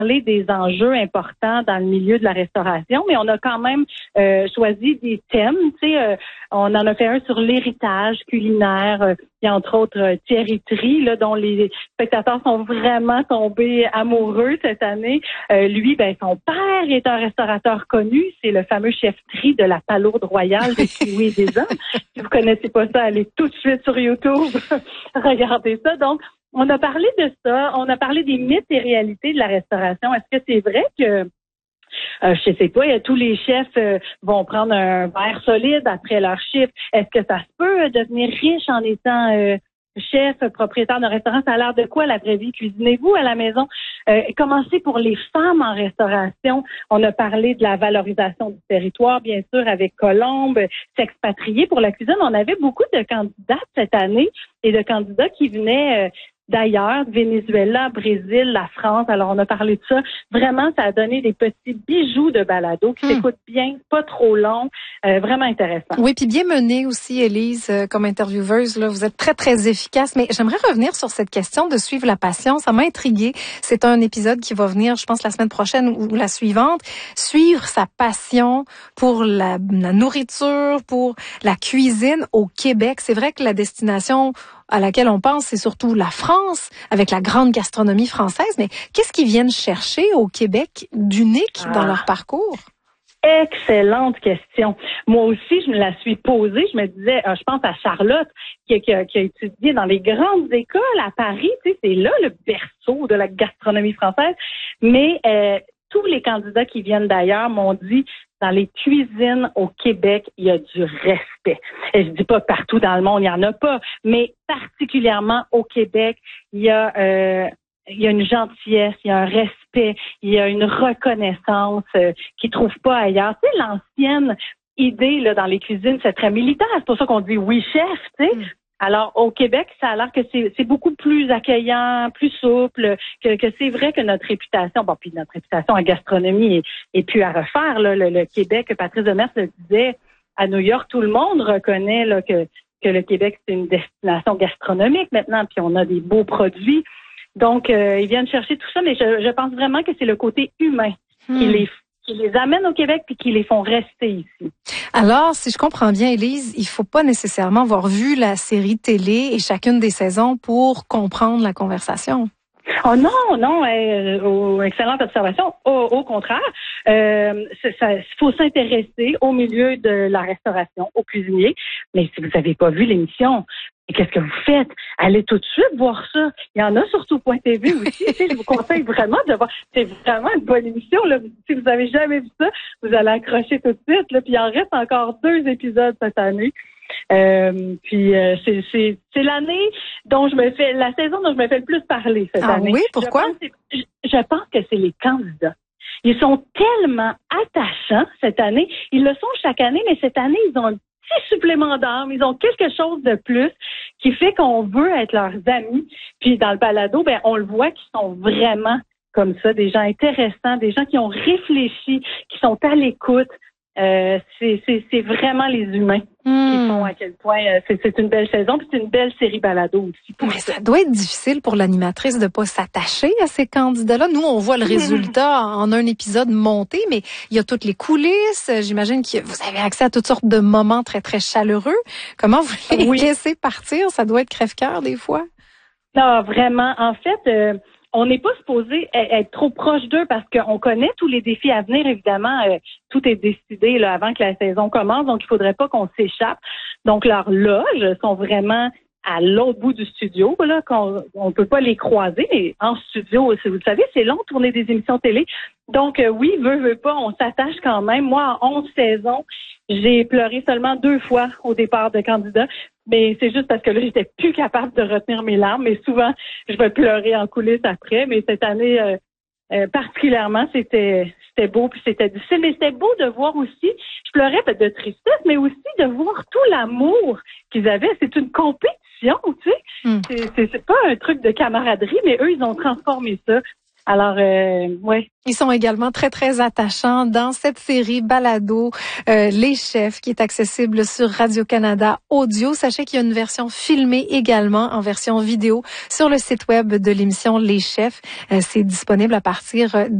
parler des enjeux importants dans le milieu de la restauration, mais on a quand même choisi des thèmes. On en a fait un sur l'héritage culinaire. Il y a entre autres Thierry Try, là, dont les spectateurs sont vraiment tombés amoureux cette année. Lui, son père est un restaurateur connu. C'est le fameux chef Try de la Palourde royale de Kiwi et des Ans. Si vous connaissez pas ça, allez tout de suite sur YouTube. Regardez ça. Donc, on a parlé de ça. On a parlé des mythes et réalités de la restauration. Est-ce que c'est vrai que je sais pas, tous les chefs vont prendre un verre solide après leur chiffre? Est-ce que ça se peut devenir riche en étant chef, propriétaire d'un restaurant? Ça a l'air de quoi la vraie vie? Cuisinez-vous à la maison? Commencez pour les femmes en restauration. On a parlé de la valorisation du territoire, bien sûr, avec Colombe, s'expatrier pour la cuisine. On avait beaucoup de candidats cette année et de candidats qui venaient d'ailleurs, Venezuela, Brésil, la France. Alors, on a parlé de ça. Vraiment, ça a donné des petits bijoux de balado qui s'écoutent bien, pas trop long, vraiment intéressant. Oui, puis bien mené aussi, Élise, comme intervieweuse. Là, vous êtes très, très efficace. Mais j'aimerais revenir sur cette question de suivre la passion. Ça m'a intriguée. C'est un épisode qui va venir, je pense, la semaine prochaine ou la suivante. Suivre sa passion pour la nourriture, pour la cuisine au Québec. C'est vrai que la destination à laquelle on pense, c'est surtout la France, avec la grande gastronomie française. Mais qu'est-ce qu'ils viennent chercher au Québec d'unique dans leur parcours? Excellente question. Moi aussi, je me la suis posée. Je me disais, je pense à Charlotte, qui a étudié dans les grandes écoles à Paris. Tu sais, c'est là le berceau de la gastronomie française. Mais tous les candidats qui viennent d'ailleurs m'ont dit, dans les cuisines au Québec, il y a du respect. Et je dis pas partout dans le monde, il y en a pas, mais particulièrement au Québec, il y a une gentillesse, il y a un respect, il y a une reconnaissance qu'ils trouvent pas ailleurs. Tu sais, l'ancienne idée là dans les cuisines, c'est très militaire. C'est pour ça qu'on dit oui chef, tu sais. Alors, au Québec, ça a l'air que c'est beaucoup plus accueillant, plus souple, que c'est vrai que notre réputation, puis notre réputation en gastronomie est plus à refaire, là. Le Québec, Patrice Demers le disait, à New York, tout le monde reconnaît, là, que le Québec, c'est une destination gastronomique maintenant, puis on a des beaux produits. Donc, ils viennent chercher tout ça, mais je pense vraiment que c'est le côté humain qui les amène au Québec puis qui les font rester ici. Alors, si je comprends bien, Élise, il faut pas nécessairement avoir vu la série télé et chacune des saisons pour comprendre la conversation. Oh non, excellente observation. Au contraire, faut s'intéresser au milieu de la restauration, aux cuisiniers. Mais si vous n'avez pas vu l'émission, qu'est-ce que vous faites? Allez tout de suite voir ça. Il y en a sur tout.tv aussi. Je vous conseille vraiment de voir. C'est vraiment une bonne émission, là. Si vous n'avez jamais vu ça, vous allez accrocher tout de suite, là. Puis il en reste encore 2 épisodes cette année. C'est l'année dont la saison dont je me fais le plus parler cette année. Ah oui, pourquoi? Je pense que c'est les candidats. Ils sont tellement attachants cette année. Ils le sont chaque année, mais cette année, ils ont un petit supplément d'âme. Ils ont quelque chose de plus qui fait qu'on veut être leurs amis. Puis dans le balado, on le voit qu'ils sont vraiment comme ça, des gens intéressants, des gens qui ont réfléchi, qui sont à l'écoute. C'est vraiment les humains qui font à quel point c'est une belle saison, puis c'est une belle série balado aussi. Mais ça doit être difficile pour l'animatrice de pas s'attacher à ces candidats-là. Nous, on voit le résultat en un épisode monté, mais il y a toutes les coulisses. J'imagine que vous avez accès à toutes sortes de moments très, très chaleureux. Comment vous les laissez partir? Ça doit être crève-cœur des fois. Non, vraiment. En fait, on n'est pas supposé être trop proche d'eux parce qu'on connaît tous les défis à venir. Évidemment, tout est décidé là, avant que la saison commence, donc il faudrait pas qu'on s'échappe. Donc leurs loges sont vraiment à l'autre bout du studio, là, on peut pas les croiser, mais en studio, vous le savez, c'est long de tourner des émissions télé. Donc oui, veut pas, on s'attache quand même. Moi, en 11 saisons, j'ai pleuré seulement 2 fois au départ de candidat. Mais c'est juste parce que là, j'étais plus capable de retenir mes larmes. Mais souvent, je vais pleurer en coulisses après. Mais cette année, particulièrement, c'était beau puis c'était difficile. Mais c'était beau de voir aussi, je pleurais de tristesse, mais aussi de voir tout l'amour qu'ils avaient. C'est une compétition, tu sais. C'est pas un truc de camaraderie, mais eux, ils ont transformé ça. Alors, oui. Ils sont également très, très attachants dans cette série balado Les Chefs qui est accessible sur Radio-Canada Audio. Sachez qu'il y a une version filmée également en version vidéo sur le site web de l'émission Les Chefs. C'est disponible à partir